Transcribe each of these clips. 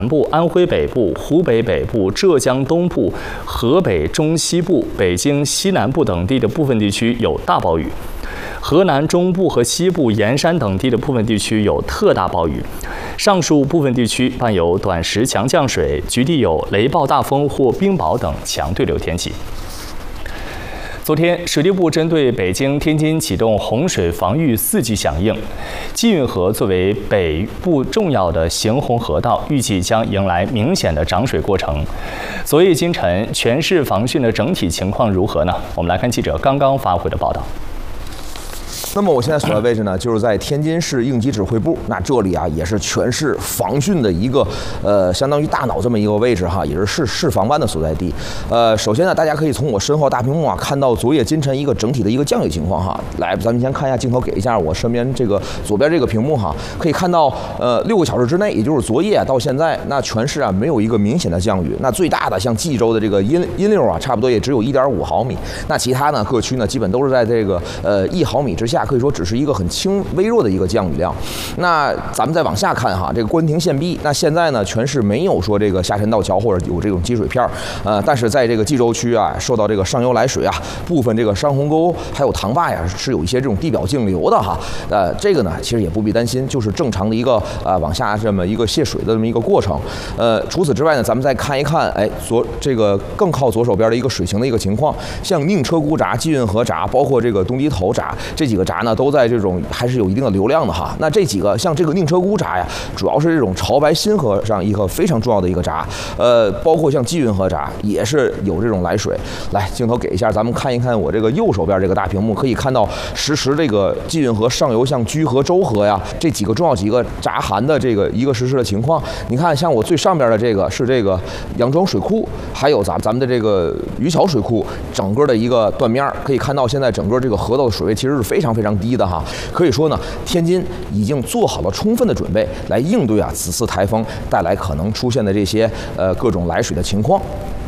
南部、安徽北部、湖北北部、浙江东部、河北中西部、北京西南部等地的部分地区有大暴雨。河南中部和西部、盐山等地的部分地区有特大暴雨，上述部分地区伴有短时强降水，局地有雷暴大风或冰雹等强对流天气。昨天，水利部针对北京、天津启动洪水防御4级响应。济运河作为北部重要的行洪河道，预计将迎来明显的涨水过程。昨夜今晨，全市防汛的整体情况如何呢？我们来看记者刚刚发回的报道。 那么我现在所在位置呢，就是在天津市应急指挥部。那这里啊，也是全市防汛的一个相当于大脑这么一个位置哈，也是市防办的所在地。首先呢，大家可以从我身后大屏幕啊看到昨夜今晨一个整体的一个降雨情况哈。来，咱们先看一下镜头，给一下我身边这个左边这个屏幕哈，可以看到6个小时之内，也就是昨夜到现在，那全市啊没有一个明显的降雨。那最大的像冀州的这个阴流啊，差不多也只有1.5毫米。那其他呢各区呢，基本都是在这个1毫米之下。可以说只是一个很轻微弱的一个降雨量。那咱们再往下看哈，这个关停限闭。那现在呢，全市没有说这个下沉道桥或者有这种积水片但是在这个冀州区啊，受到这个上游来水啊，部分这个山洪沟还有塘坝呀，是有一些这种地表径流的哈。这个呢，其实也不必担心，就是正常的一个往下这么一个泄水的这么一个过程。除此之外呢，咱们再看一看，这个更靠左手边的一个水情的一个情况，像宁车沽闸、济运河闸，包括这个东堤头闸这几个闸呢，都在这种还是有一定的流量的哈。那这几个像这个宁车沽闸呀，主要是这种潮白新河上一个非常重要的一个闸，包括像济运河闸也是有这种来水。来，镜头给一下，咱们看一看我这个右手边这个大屏幕，可以看到实时这个济运河上游像居河、周河呀这几个重要几个闸涵的这个一个实时的情况。你看，像我最上边的这个是这个杨庄水库，还有咱们的这个渔桥水库，整个的一个断面可以看到，现在整个这个河道的水位其实是非常非常低的哈。可以说呢，天津已经做好了充分的准备来应对此次台风带来可能出现的这些各种来水的情况。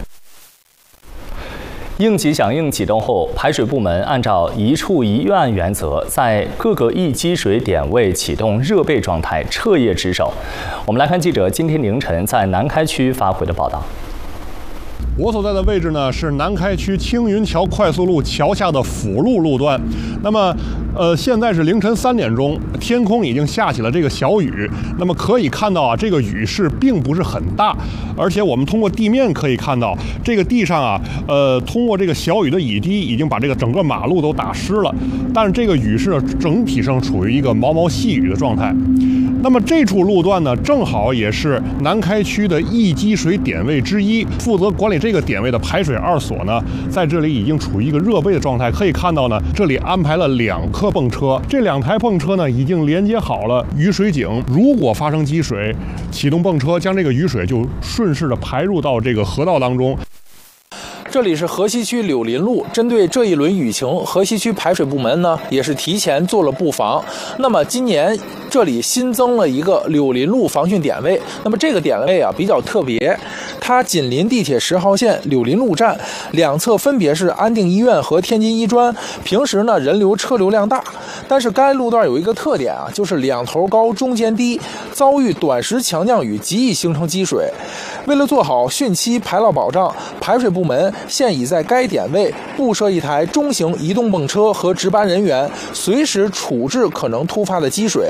应急响应启动后，排水部门按照一处一预案原则，在各个易积水点位启动热备状态，彻夜值守。我们来看记者今天凌晨在南开区发回的报道。 我所在的位置呢是南开区青云桥快速路桥下的辅路路段。那么，现在是凌晨3点钟，天空已经下起了这个小雨。那么可以看到啊，这个雨势并不是很大，而且我们通过地面可以看到，这个地上啊，通过这个小雨的雨滴，已经把这个整个马路都打湿了。但是这个雨势整体上处于一个毛毛细雨的状态。那么这处路段呢，正好也是南开区的易积水点位之一。负责管理这个点位的排水2所呢，在这里已经处于一个热备的状态。可以看到呢，这里安排了2颗泵车，这2台泵车呢已经连接好了雨水井。如果发生积水，启动泵车将这个雨水就顺势的排入到这个河道当中。 这里是河西区柳林路，针对这一轮雨情，河西区排水部门呢也是提前做了布防。那么今年这里新增了一个柳林路防汛点位，那么这个点位啊比较特别，它紧邻地铁10号线柳林路站，两侧分别是安定医院和天津医专。平时呢人流车流量大，但是该路段有一个特点啊，就是两头高中间低，遭遇短时强降雨极易形成积水。为了做好汛期排涝保障，排水部门现已在该点位布设一台中型移动泵车和值班人员，随时处置可能突发的积水。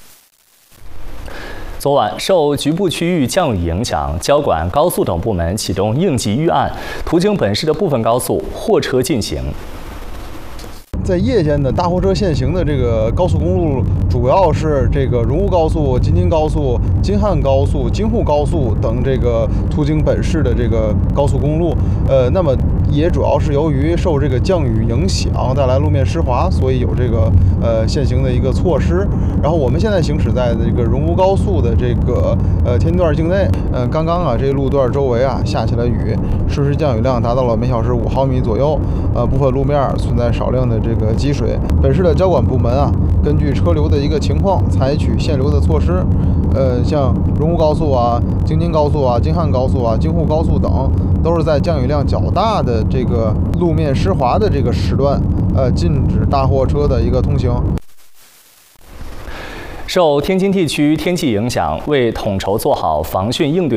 昨晚，受局部区域降雨影响，交管、高速等部门启动应急预案，途经本市的部分高速货车禁行。 在夜间的大货车限行的这个高速公路，主要是这个荣沪高速、京津高速、京汉高速、京沪高速等这个途经本市的这个高速公路。那么也主要是由于受这个降雨影响带来路面湿滑，所以有这个限行的一个措施。然后我们现在行驶在这个荣沪高速的这个天津段境内，刚刚啊这个路段周围啊下起了雨，实时降雨量达到了每小时5毫米左右，部分路面存在少量的这个积水。本市的交管部门啊，根据车流的一个情况，采取限流的措施。像荣沪高速啊、京津高速啊、京汉高速啊、京沪高速等，都是在降雨量较大的这个路面湿滑的这个时段，禁止大货车的一个通行。受天津地区天气影响，为统筹做好防汛应对